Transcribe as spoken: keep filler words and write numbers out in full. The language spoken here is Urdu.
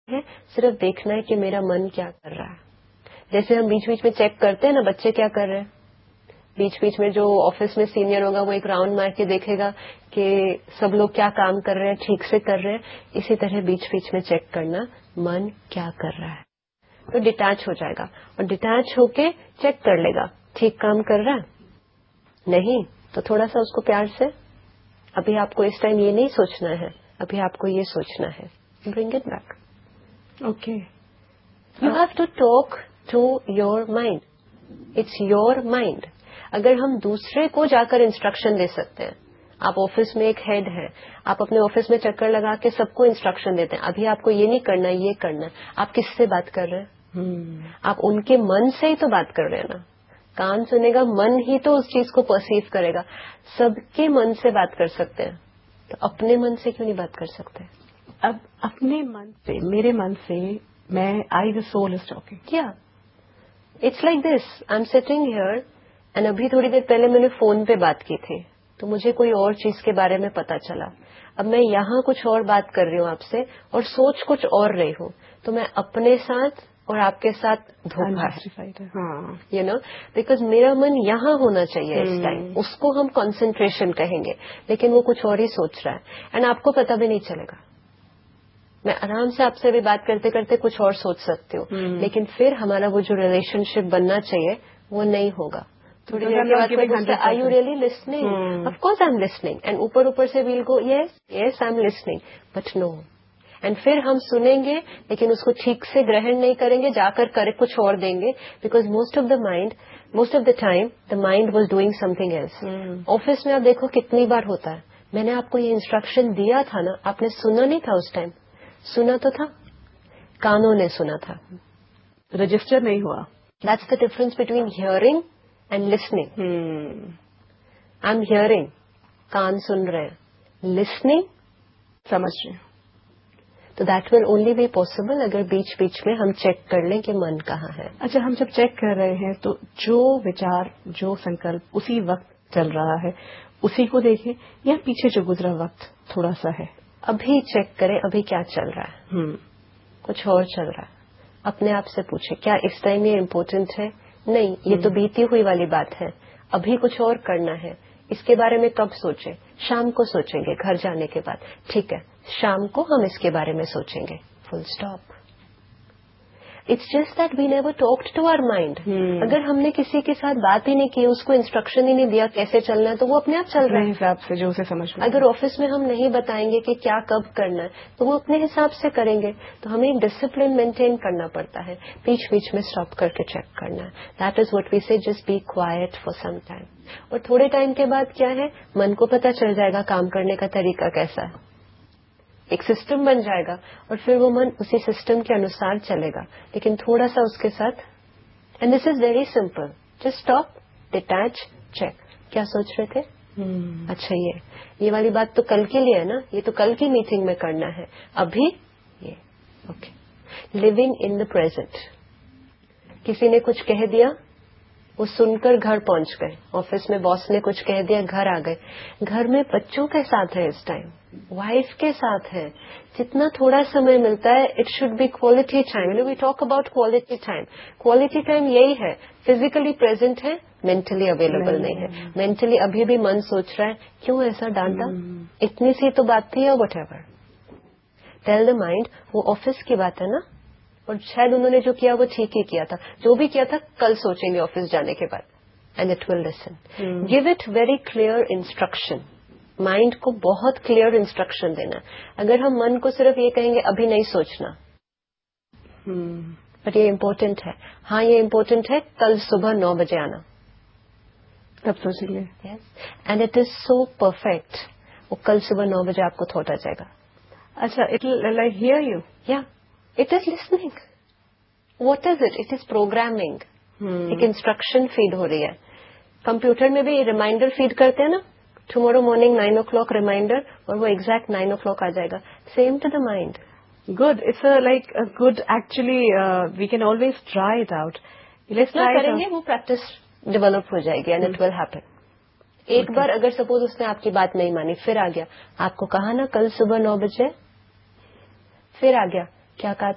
ہے صرف دیکھنا ہے کہ میرا من کیا کر رہا ہے. جیسے ہم بیچ بیچ میں چیک کرتے ہیں نا بچے کیا کر رہے ہیں, بیچ بیچ میں جو آفس میں سینئر ہوگا وہ ایک راؤنڈ مار کے دیکھے گا کہ سب لوگ کیا کام کر رہے ہیں, ٹھیک سے کر رہے ہیں. اسی طرح بیچ بیچ میں چیک کرنا من کیا کر رہا ہے, تو ڈیٹیچ ہو جائے گا اور ڈیٹیچ ہو کے چیک کر لے گا ٹھیک کام کر رہا ہے نہیں تو تھوڑا سا اس کو پیار سے, ابھی آپ کو اس ٹائم یہ نہیں سوچنا ہے, ابھی آپ کو یہ سوچنا ہے, bring it back. Okay, you have to talk to your mind, it's your mind. اگر ہم دوسرے کو جا کر انسٹرکشن دے سکتے ہیں, آپ آفس میں ایک ہیڈ ہیں, آپ اپنے آفس میں چکر لگا کے سب کو انسٹرکشن دیتے ہیں, ابھی آپ کو یہ نہیں کرنا یہ کرنا, آپ کس سے بات کر رہے ہیں؟ آپ ان کے من سے ہی تو بات کر رہے ہیں نا. کان سنے گا, من ہی تو اس چیز کو پرسیو کرے گا. سب کے من سے بات کر سکتے ہیں تو اپنے من سے کیوں نہیں بات کر سکتے؟ اب اپنے من سے, میرے من سے میں آئی دا سول از ٹاکنگ. کیا it's like this, I am sitting here and ابھی تھوڑی دیر پہلے میں نے فون پہ بات کی تھی تو مجھے کوئی اور چیز کے بارے میں پتا چلا. اب میں یہاں کچھ اور بات کر رہی ہوں آپ سے اور سوچ کچھ اور رہی ہوں, تو میں اپنے ساتھ اور آپ کے ساتھ دھوکا ہے, یو نو, بیکاز میرا من یہاں ہونا چاہیے اس ٹائم, اس کو ہم کنسنٹریشن کہیں گے, لیکن وہ کچھ اور ہی سوچ رہا ہے اینڈ آپ کو پتا بھی نہیں چلے گا. میں آرام سے آپ سے بھی بات کرتے کرتے کچھ اور سوچ سکتی ہوں, لیکن پھر ہمارا وہ جو ریلیشن شپ بننا چاہیے وہ نہیں ہوگا. تھوڑی دیر کے بعد آئی you really listening? Of course I am listening, and اوپر اوپر سے well go yes yes I am listening, but no. And پھر ہم سنیں گے لیکن اس کو ٹھیک سے گرہن نہیں کریں گے, جا کر کرے کچھ اور دیں گے, because most of the mind most of the time the mind was doing some thing else. Office میں آپ دیکھو کتنی بار ہوتا ہے, میں نے آپ کو یہ انسٹرکشن دیا تھا نا, آپ نے سنا نہیں تھا اس ٹائم, سنا تو تھا, کانوں نے سنا تھا, رجسٹر نہیں ہوا. That's the difference between hearing and listening. I am hearing, کان سن رہے ہیں, لسننگ سمجھ رہے ہیں. تو that will only be possible اگر بیچ بیچ میں ہم چیک کر لیں کہ من کہاں ہے. اچھا, ہم جب چیک کر رہے ہیں تو جو وچار جو سنکلپ اسی وقت چل رہا ہے اسی کو دیکھیں یا پیچھے جو گزرا وقت تھوڑا سا ہے, ابھی چیک کریں ابھی کیا چل رہا ہے. کچھ اور چل رہا ہے, اپنے آپ سے پوچھیں کیا اس ٹائم یہ امپورٹنٹ ہے؟ نہیں, یہ تو بیتی ہوئی والی بات ہے, ابھی کچھ اور کرنا ہے. اس کے بارے میں کب سوچیں؟ شام کو سوچیں گے گھر جانے کے بعد. ٹھیک ہے, شام کو ہم اس کے بارے میں سوچیں گے, full stop. It's just that we never talked to our mind. اگر ہم نے کسی کے ساتھ بات ہی نہیں کی, اس کو انسٹرکشن ہی نہیں دیا کیسے چلنا ہے, تو وہ اپنے آپ چل رہا ہے حساب سے جو اسے سمجھ میں. اگر آفس میں ہم نہیں بتائیں گے کہ کیا کب کرنا ہے تو وہ اپنے حساب سے کریں گے. تو ہمیں ڈسپلن مینٹین کرنا پڑتا ہے, بیچ بیچ میں اسٹاپ کر کے چیک کرنا ہے. دیٹ از واٹ وی سے just be quite for some time. اور تھوڑے ٹائم کے بعد کیا ہے, من کو پتا چل جائے گا کام کرنے کا طریقہ کیسا ہے, ایک سسٹم بن جائے گا اور پھر وہ من اسی سسٹم کے انوسار چلے گا. لیکن تھوڑا سا اس کے ساتھ, and this is very simple, just stop, detach, check. کیا سوچ رہے تھے؟ اچھا یہ یہ والی بات تو کل کے لیے ہے نا, یہ تو کل کی میٹنگ میں کرنا ہے, ابھی یہ okay. Living in the present. کسی نے کچھ کہہ دیا, وہ سن کر گھر پہنچ گئے, آفس میں باس نے کچھ کہہ دیا, گھر آ گئے. گھر میں بچوں کے ساتھ ہے اس ٹائم, وائف کے ساتھ ہے, جتنا تھوڑا سمے ملتا ہے it should be quality time. We talk about quality time. Quality time یہی ہے, فزیکلی پریزنٹ ہے, مینٹلی اویلیبل نہیں ہے. مینٹلی ابھی بھی من سوچ رہا ہے کیوں ایسا ڈانٹا, اتنی سی تو بات تھی, یا what ever. Tell the mind وہ آفس کی بات ہے نا, اور شاید انہوں نے جو کیا وہ ٹھیک ہی کیا تھا, جو بھی کیا تھا کل سوچیں گے آفس جانے کے بعد, and it will listen. Give it very clear instruction. Mind کو بہت کلیئر انسٹرکشن دینا. اگر ہم من کو صرف یہ کہیں گے ابھی نہیں سوچنا, بٹ یہ امپورٹنٹ ہے, ہاں یہ امپورٹنٹ ہے, کل صبح نو بجے آنا, تب سوچیں گے. And it is so perfect, وہ کل صبح نو بجے آپ کو تھوڑا جائے گا. اچھا, اٹ لائک ہیئر یو. یا it is listening. What is it? It is programming. ایک انسٹرکشن فیڈ ہو رہی ہے. کمپیوٹر میں بھی ریمائنڈر فیڈ کرتے ہیں نا, ٹمورو مارننگ نائن او کلاک ریمائنڈر, اور وہ ایگزیکٹ نائن او کلاک آ جائے گا. Same to the mind. Good, it's like good. Actually we can always try it out. جتنا کریں گے وہ پریکٹس ڈیولپ ہو جائے گی, اینڈ اٹ ول ہیپن. ایک بار اگر سپوز اس نے آپ کی بات نہیں مانی, پھر آ گیا, آپ کو کہا نا کل صبح نو بجے, پھر آ گیا, کیا کہا